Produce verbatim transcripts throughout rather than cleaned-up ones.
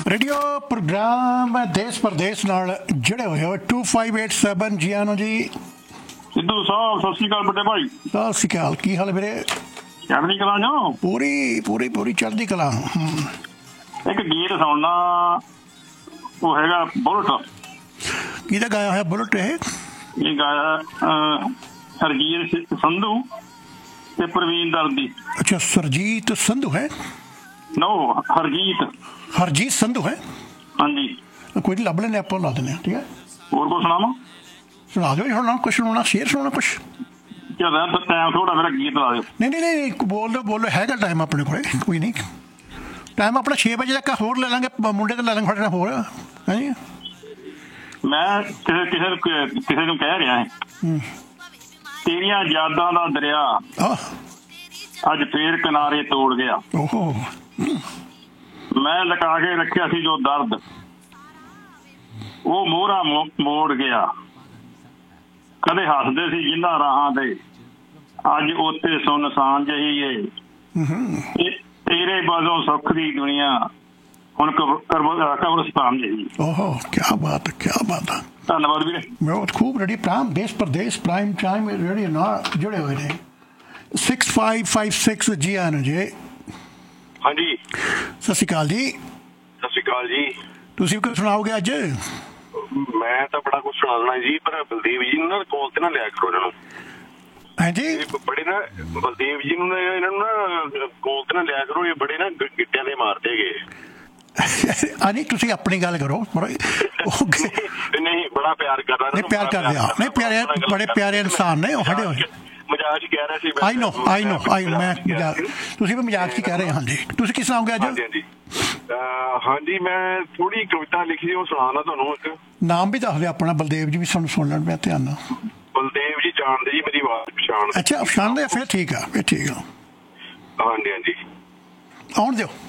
Radio programme देश प्रदेश नाल जुड़े हुए हो टू फाइव एट सैवन जी आनो जी सिद्धू साहब सत श्री अकाल बड़े भाई। सत श्री अकाल, की हाल मेरे? चढ़दी कला जाओ पूरी पूरी पूरी चढ़दी कला। एक गीत सुनना वो हैगा बुलेट, किहदा गाया है बुलेट? है ये गाया हरजीत संधू ते प्रवीण दर्दी। अच्छा, सरजीत संधू है? नो हरजीत हरजीत संधू है। हाँ जी, कोई नहीं, लभ लेने आप ला देने। ठीक है, और को सुनावा? सुना दो सुना कुछ, सुना शेर सुना कुछ। क्या टाइम थोड़ा मेरा गीत ला दो। नहीं नहीं नहीं बोल दो बोल दो, हैगा टाइम अपने को, कोई नहीं। टाइम अपना छे बजे तक होर ले लेंगे, मुंडे तो ले लेंगे फटे होर। है जी, मैं किसे किसे किसे ਨੂੰ ਕਹਿ ਰਿਹਾ ਹੈ ਤੇਰੀਆਂ ਯਾਦਾਂ ਦਾ ਦਰਿਆ ਅੱਜ ਫੇਰ ਕਿਨਾਰੇ ਤੋੜ ਗਿਆ। ਓਹੋ, ਮੈਂ ਲਗਾ ਕੇ ਰੱਖਿਆ ਸੀ ਜੋ ਦਰਦ ਉਹ ਮੋਹਰਾ ਮੋੜ ਗਿਆ। ਕਦੇ ਹੱਸਦੇ ਸੀ ਜਿਨ੍ਹਾਂ ਰਾਹਾਂ ਤੇ ਅੱਜ ਉੱਤੇ ਸੁਨਸਾਨ ਜਿਹੀ ਏ। ਤੇਰੇ ਬਾਝੋਂ ਸੁੱਖ ਦੀ ਦੁਨੀਆ ਹੁਣ ਕਬਰਸਤਾਨ ਜਿਹੀ। ओहो, क्या बात है, क्या बात है। धन्यवाद वीरे। बहुत खूब। रेडी प्राइम देश प्रदेश प्राइम टाइम रेडी ना जुड़े हुए ने सिक्स फाइव फाइव सिक्स जी आन जी। हाँ जी, सत श्री अकाल जी। सत श्री अकाल जी। तुसी कुछ सुनाओगे अज? मैं तो बड़ा कुछ सुना जी, पर बलदेव जी ना कोल ते ना लिया करो इन्हां नूं। हां जी, बड़े ना बलदेव जी नूं इन्हां नूं ना कोल ते ना लिया करो, ये बड़े ना गिट्टियां दे मारते गए। नहीं तुसी अपनी गल करो। नहीं, बड़ा प्यार कर रहा है। नहीं प्यार कर दिया, नहीं प्यारे, बड़े प्यारे इंसान ने हटे हुए। मजाक कह रहे सी। I know I know I know मैं मजाक, तुसी भी मजाक ही कह रहे। हां जी, तुसी किस सुनाओगे अज? हां जी, हां जी, मैं थोड़ी कविता लिखी थी, वो सुनाना तुहानूं। एक नाम भी दस दे अपना, बलदेव जी भी सुन सुन लैण। मैं ध्यान नाल बलदेव जी जानदे जी, मेरी आवाज पछाण। अच्छा, पछाण दे, फिर ठीक है, फिर ठीक है। हां जी, हां जी, आउण दिओ।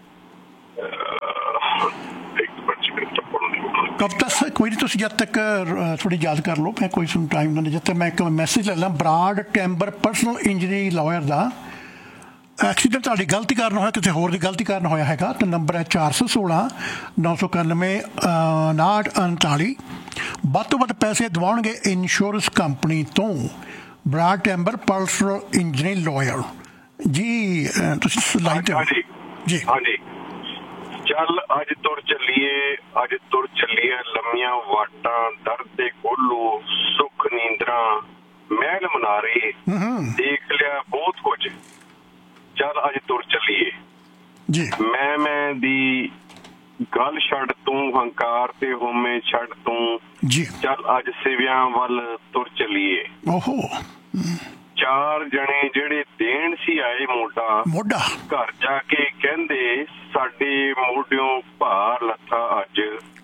कविता कोई नहीं, तुम जब तक थोड़ी याद कर लो, मैं कोई सुन टाइम ना, जब तक मैं एक मैसेज ले ला। ब्राड टैंबर पर्सनल इंजरी लॉयर का एक्सीडेंट ਤੁਹਾਡੀ गलती कारण होया, किसी होर दी गलती कारण होया हैगा। तो नंबर है चार सौ सोलह नौ सौ इक्यानवे उनाहठ उनताली। ਵੱਧ ਤੋਂ ਵੱਧ ਪੈਸੇ ਦਿਵਾਉਣਗੇ ਇੰਸ਼ੋਰੈਂਸ ਕੰਪਨੀ ਤੋਂ। ਬਰਾਡ ਟੈਂਬਰ ਪਰਸਨਲ ਇੰਜਰੀ ਲਾਇਰ ਜੀ। ਤੁਸੀਂ ਲਾਈਨ ਤੇ ਜੀ। ਹਾਂ ਜੀ, ਚੱਲ ਅੱਜ ਤੁਰ ਚੱਲੀਏ, ਅੱਜ ਤੁਰ ਚੱਲੀਏ ਲੰਮੀਆਂ ਵਾਟਾਂ, ਦਰਦ ਦੇ ਕੋਲੂ, ਸੁੱਖ ਨੀਂਦਰਾਂ, ਮਹਿਲ ਮਨਾਰੇ, ਦੇਖ ਲਿਆ ਬਹੁਤ ਕੁਝ। ਚੱਲ ਅੱਜ ਤੁਰ ਚੱਲੀਏ ਜੀ। ਮੈਂ ਮੈਂ ਦੀ ਗੱਲ ਛੱਡ ਤੂੰ, ਹੰਕਾਰ ਤੇ ਹੋਮੇ ਛੱਡ ਤੂੰ ਜੀ। ਚੱਲ ਅੱਜ ਸਿਵਿਆਂ ਵੱਲ ਤੁਰ ਚੱਲੀਏ। ਓਹੋ, ਚਾਰ ਜਣੇ ਜਿਹੜੇ ਦੇਣ ਸੀ ਆਏ ਮੋਢਾ ਮੋਢਾ, ਘਰ ਜਾ ਕੇ ਕਹਿੰਦੇ ਸਾਡੇ ਮੋਢਿਓਂ ਭਾਰ ਲੱਥਾ ਅੱਜ।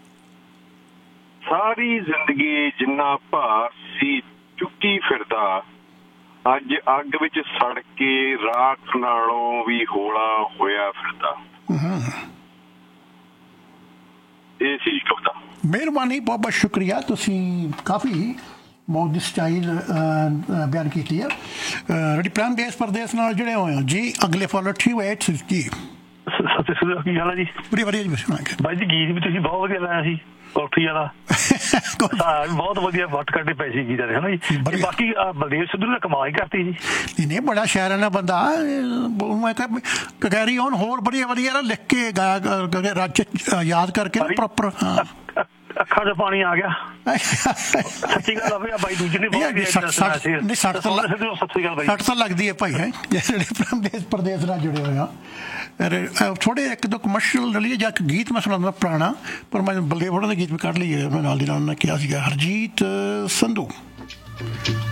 ਸਾਰੀ ਜ਼ਿੰਦਗੀ ਜਿੰਨਾ ਭਾਰ ਸੀ ਚੁੱਕੀ ਫਿਰਦਾ, ਅੱਜ ਅੱਗ ਵਿੱਚ ਸੜ ਕੇ ਰਾਖ ਨਾਲੋਂ ਵੀ ਹੌਲਾ ਹੋਇਆ ਫਿਰਦਾ। ਇਹ ਸੀ ਕਵਿਤਾ। ਮਿਹਰਬਾਨੀ, ਬਹੁਤ ਬਹੁਤ ਸ਼ੁਕਰੀਆ। ਤੁਸੀਂ ਕਾਫੀ ਮੌਜ ਦੀ ਸਟਾਈਲ ਬਿਆਨ ਕੀਤੀ ਹੈ। ਰੈਡੀ ਪ੍ਰਾਈਮ ਦੇਸ਼ ਪ੍ਰਦੇਸ਼ ਨਾਲ ਜੁੜੇ ਹੋਏ ਹੋ ਜੀ। ਅਗਲੇ ਫਾਲੋ ਟੂ ਐਟ ਜੀ। ਸਤਿ ਸ੍ਰੀ ਅਕਾਲ, ਕੀ ਹਾਲ ਹੈ ਜੀ? ਬੜੀ ਵਧੀਆ ਜੀ। ਬਾਈ ਜੀ, ਗੀਤ ਵੀ ਤੁਸੀਂ ਬਹੁਤ ਵਧੀਆ ਲਾਇਆ ਸੀ, ਕੋਠੀ ਵਾਲਾ ਬਹੁਤ ਵਧੀਆ ਵੱਟ ਕੱਢੇ ਪਏ ਸੀ ਗੀਤ ਹੈ ਨਾ ਜੀ। ਬਾਕੀ ਬਲਦੇਵ ਸਿੱਧੂ ਨੇ ਕਮਾਲ ਹੀ ਕਰਤੀ ਜੀ। ਨਹੀਂ ਨਹੀਂ, ਬੜਾ ਸ਼ਾਇਰ ਵਾਲਾ ਬੰਦਾ। ਮੈਂ ਕਿਹਾ ਕੈਰੀ ਔਨ ਹੋਰ ਵਧੀਆ ਵਧੀਆ ਲਿਖ ਕੇ ਗਾਇਆ, ਰਾਜ ਯਾਦ ਕਰਕੇ ਪ੍ਰੋਪਰ। ਅੱਖਾਂ 'ਚ ਪਾਣੀ ਆ ਗਿਆ, ਸੱਚੀ ਗੱਲ ਆ ਬਾਈ। ਦੂਜੇ ਨੇ ਸੱਟ ਤਾਂ ਲੱਗਦੀ ਹੈ ਭਾਈ, ਹੈ ਜਿਹੜੇ ਦੇਸ਼ ਪ੍ਰਦੇਸ਼ ਨਾਲ ਜੁੜੇ ਹੋਏ ਆ। ਥੋੜੇ ਇੱਕ ਦੋ ਕਮਰਸ਼ੀਅਲ ਰਲੀਏ ਜਾਂ ਇੱਕ ਗੀਤ ਮੈਂ ਸੁਣਾਉਂਦਾ ਪੁਰਾਣਾ, ਪਰ ਮੈਂ ਬਲਦੇਵ ਹੋਰਾਂ ਦੇ ਗੀਤ ਵੀ ਕੱਢ ਲਈਏ। ਮੈਂ ਨਾਲ ਦੀ ਨਾਲ ਉਹਨਾਂ ਨੇ ਕਿਹਾ ਸੀਗਾ ਹਰਜੀਤ ਸੰਧੂ।